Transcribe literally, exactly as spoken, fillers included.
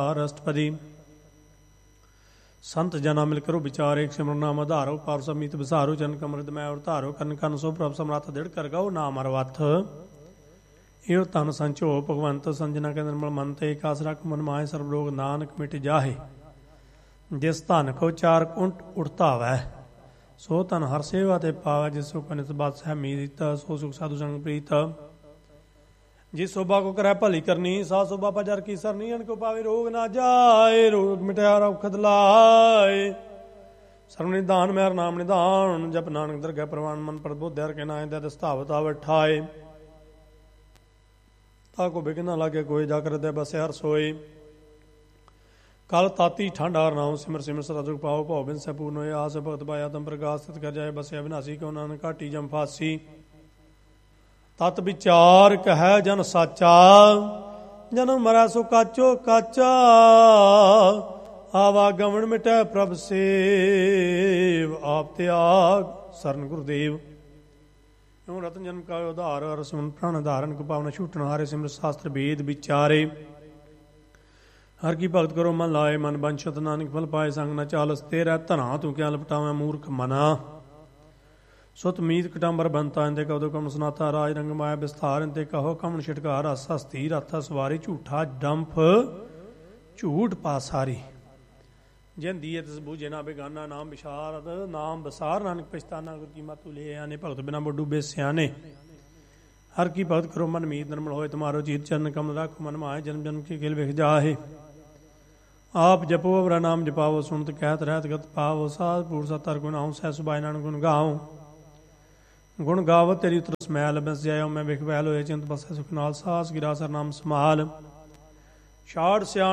ओंकार अष्टपदी। संत जना मिल करो विचार एक सिमरन नाम आधारो। पार समीत विसारो जन कमृत मैं और धारो। कन कन सो प्रभ समराथ दृढ़ कर गो नाम अरवथ। यो तन संचो भगवंत संजना के निर्मल मनते। एक आसरा मन माहे सर्व रोग नानक मिट जाहे। जिस धन को चार कुंट उड़ता वै सो धन हर सेवा ते पावै। जिस सुख नित बस है मीत सो सुख साधु संग प्रीत। जिस शोभा को करे भली करनी सा शोभा पजर की सरनी। अन को पावे रोग ना जाए रोग मिटाया औखद लाए। सर्व निधान मेहर नाम निधान जप नानक दरगह प्रवान मन पर बुद्ध हर के नाय दे दस्तावत आवट ठाए। ताको बिघन न लागे कोई जाकर दे बसे हर सोए। कल ताती ठंड हार नाम सिमर सिमर सराजुग पाओ भाव बिन से पूर्ण होए। आस भगत पाया तम प्रकाश स्थित कर जाए बसे अविनाशी को नानक घाटी जम फासी। तत विचार कह जन साचा जन्म मरै सो काचो काचा। आवागमन मिटै प्रभ सेव आप त्याग सरन गुरुदेव। यूं रतन जन्म का उधार रसमन प्राण धारण को पावन छूटन हारे सिमर शास्त्र वेद विचारे। हर की भगत करो मन लाए मन बंशत नानक फल पाए। संग न चालस तेरा धना तू क्या लपटावे मूर्ख मना। सुत मीत कटंबर बनता इंते कवदो कम सुनाता। राज रंग माया विस्तार इंते कहो कमन छिटकार। आसा स्थिर रथ सवारी झूठा डंफ झूठ पासारी। जिन दिए तिस बूझे ना बेगाना नाम विशारद नाम बसार। नानक पछताना गुर की मातु ले आने भगत बिना बो डूबे सियाने। हर की भगत करो मन मीत निर्मल होए। तुम्हारो चीत चरण कमल राखो मन माए। जन्म जन्म की खेल विख जाहे। आप जपो अवरा नाम जपाओ सुनत कहत रहत गत पाओ। साध पुरुष सतर गुण आऊँ सह सुबाई नान गुण गाऊँ। गुण गावत तेरी उतर समैल बस जायो। मैं विख बैल होए चिंत बसै सुख नाल। सास गिरा सर नाम संभाल। छाड़ सियाण